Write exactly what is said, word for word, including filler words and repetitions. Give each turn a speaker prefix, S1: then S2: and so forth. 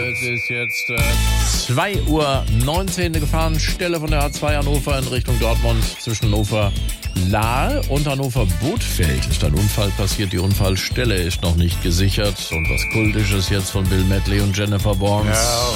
S1: Es ist jetzt äh, zwei Uhr neunzehn, eine Gefahrenstelle von der A zwei Hannover in Richtung Dortmund zwischen Hannover Lahl und Hannover Bothfeld ist ein Unfall passiert. Die Unfallstelle ist noch nicht gesichert. Und was Kultisches jetzt von Bill Medley und Jennifer Barnes.
S2: Ja.